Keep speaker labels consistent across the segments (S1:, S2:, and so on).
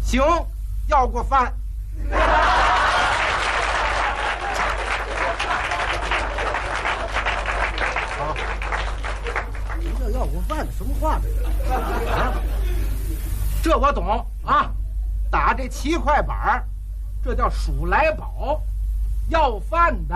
S1: 行，要过饭。好，
S2: 什么叫要过饭？什么话这是？
S1: 啊，这我懂啊。打这7块板儿，这叫数来宝，要饭的。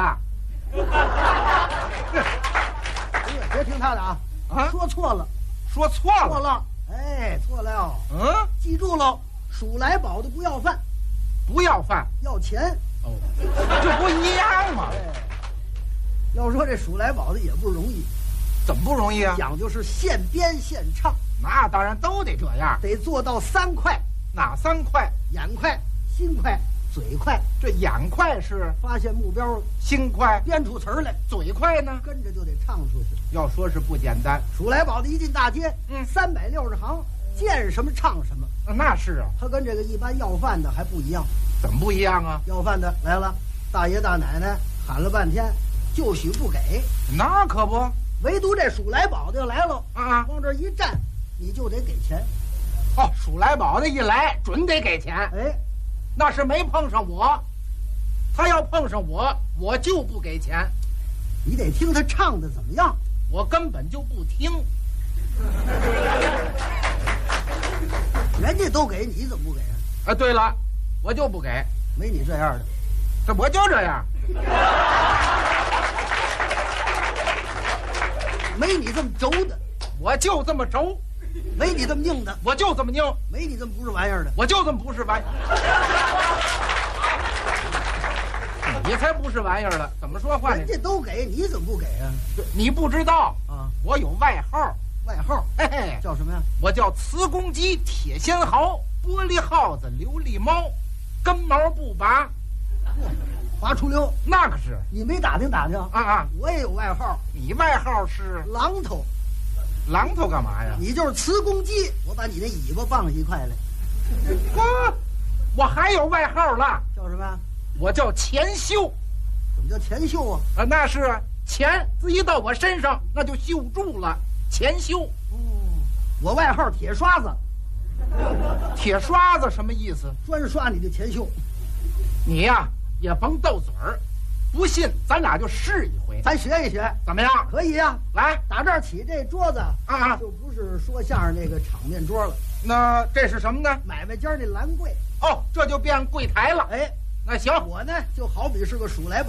S2: 别听他的啊！
S1: 啊，
S2: 说错了，
S1: 说错了，
S2: 错了，哎，错了。
S1: 嗯，
S2: 记住喽，数来宝的不要饭，
S1: 不要饭，
S2: 要钱。
S1: 哦，这不一样吗？
S2: 哎，要说这数来宝的也不容易，
S1: 怎么不容易啊？
S2: 讲究是现编现唱，
S1: 那当然都得这样。
S2: 得做到3快：
S1: 哪3块？
S2: 眼快、心快、嘴快。
S1: 这眼快是
S2: 发现目标，
S1: 心快，
S2: 编出词儿来，
S1: 嘴快呢？
S2: 跟着就得唱出去。
S1: 要说是不简单。
S2: 数来宝的一进大街，360行，见什么唱什么。
S1: 那是啊，
S2: 他跟这个一般要饭的还不一样。
S1: 怎么不一样啊？
S2: 要饭的来了，大爷大奶奶喊了半天，就许不给。
S1: 那可不，
S2: 唯独这数来宝的要来了
S1: 啊，
S2: 往这一站，你就得给钱。
S1: 哦，数来宝的一来，准得给钱。
S2: 哎，
S1: 那是没碰上我，他要碰上我，我就不给钱。
S2: 你得听他唱的怎么样。
S1: 我根本就不听。
S2: 人家都给，你怎么不给啊？
S1: 啊，对了，我就不给。
S2: 没你这样的，
S1: 这我就这样。
S2: 没你这么轴的，
S1: 我就这么轴。
S2: 没你这么硬的，
S1: 我就这么拧。
S2: 没你这么不是玩意儿的，
S1: 我就这么不是玩意儿。你才不是玩意儿了，怎么说话呢？
S2: 人家都给，你怎么不给啊？
S1: 你不知道
S2: 啊，
S1: 我有外号。
S2: 外号，
S1: 嘿嘿，
S2: 叫什么呀？
S1: 我叫磁公鸡、铁仙毫、玻璃耗子、琉璃猫，根毛不拔。
S2: 拔出溜，
S1: 那可是
S2: 你没打听打听
S1: 啊！
S2: 我也有外号，
S1: 你外号是
S2: 榔头。
S1: 榔头干嘛呀？
S2: 你就是磁公鸡，我把你那尾巴放一块来。
S1: 我还有外号了，
S2: 叫什么呀？
S1: 我叫钱绣。
S2: 怎么叫钱绣啊？
S1: 那是钱自一到我身上，那就绣住了。钱绣。
S2: 我外号铁刷子。
S1: 铁刷子什么意思？
S2: 专刷你的钱绣。
S1: 你呀，也甭斗嘴儿，不信咱俩就试一回，
S2: 咱学一学，
S1: 怎么样？
S2: 可以呀。
S1: 来，
S2: 打这儿起，这桌子
S1: 啊，
S2: 就不是说相声那个场面桌了。
S1: 那这是什么呢？
S2: 买卖间那栏柜。
S1: 哦，这就变柜台了。
S2: 哎，
S1: 那行，
S2: 我呢就好比是个数来宝。